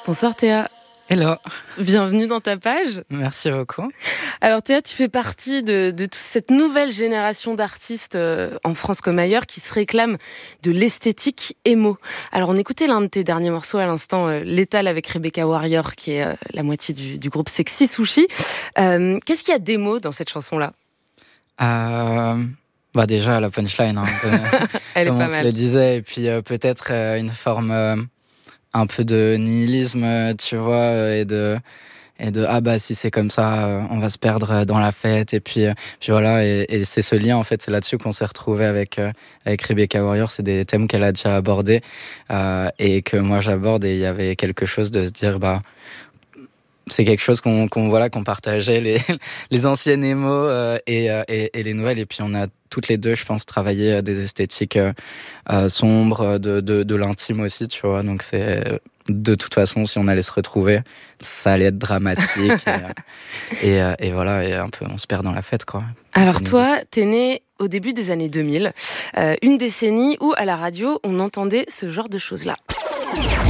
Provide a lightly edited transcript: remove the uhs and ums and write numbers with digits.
Bonsoir Théa. Hello. Bienvenue dans ta page. Merci beaucoup. Alors Théa, tu fais partie de toute cette nouvelle génération d'artistes en France comme ailleurs qui se réclament de l'esthétique émo. Alors on écoutait l'un de tes derniers morceaux à l'instant, Létal avec Rebecca Warrior, qui est la moitié du groupe Sexy Sushi. Qu'est-ce qu'il y a d'émo dans cette chanson-là ? Déjà la punchline, Elle est comme pas on mal. se le disait, et puis peut-être une forme un peu de nihilisme, tu vois, et de si c'est comme ça, on va se perdre dans la fête, et puis voilà, et c'est ce lien, en fait, c'est là-dessus qu'on s'est retrouvé avec Rebecca Warrior. C'est des thèmes qu'elle a déjà abordés et que moi j'aborde, et il y avait quelque chose de se dire c'est quelque chose qu'on partageait, les anciennes émos et les nouvelles. Et puis on a toutes les deux, je pense, travaillé des esthétiques sombres, de l'intime aussi, tu vois. Donc c'est de toute façon, si on allait se retrouver, ça allait être dramatique et voilà, et un peu on se perd dans la fête, quoi. Alors toi, t'es né au début des années 2000, une décennie où à la radio on entendait ce genre de choses-là.